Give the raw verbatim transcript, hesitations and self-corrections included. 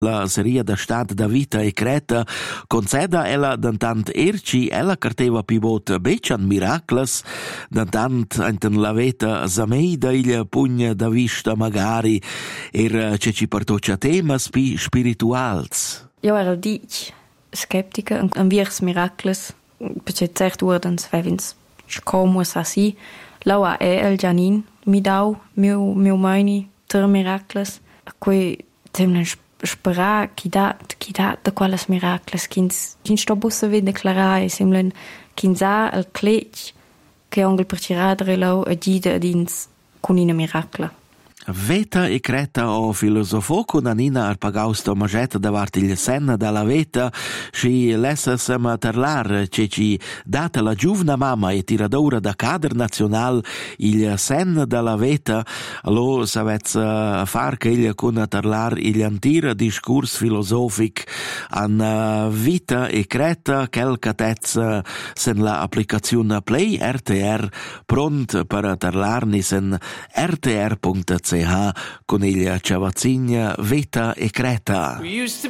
La serie da stat da vita e creta conceda ella dantant erci ella carteva pivot becian miracles dantant anten la veta zameida il pugna da vista magari er ce ci partocia temas pi spirituals. Io ero dic skeptica an virs miracles perché cert ordens vevins scomus assi laua e el Janin mi dau meu meu mani ter miracles quei temnen sperar chi dat chi dat da quales miracles kins kin sto bussa vid declarar e semlen kinsa al clech che ongel per tiradre lau a gida dins con ina miracla. Veta e creta o filosofo con Anina Arpagausto Magetta davart il senna dalla veta ci lessa sema terlar che ci data la giovna mamma e tiradora da cader nazional il senna dalla veta lo savez far che il con terlar il antira discurs filosofic an vita e creta quel catez sen la applicazione Play R T R pront per terlarni sen R T R punto C H con il Ciavazzigna Veta e Creta.